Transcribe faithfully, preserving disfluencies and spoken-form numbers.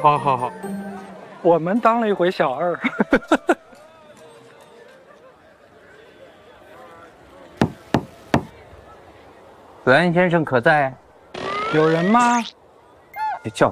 好好好，我们当了一回小二。 子安先生可在？ 有人吗？ 别叫